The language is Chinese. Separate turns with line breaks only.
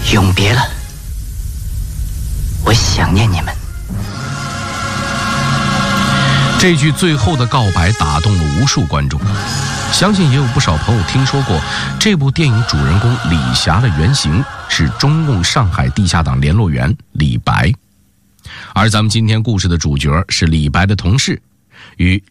永别了，我想念你们。
这句最后的告白打动了无数观众，相信也有不少朋友听说过这部电影主人公李霞的原型是中共上海地下党联络员李白，而咱们今天故事的主角是李白的同事，与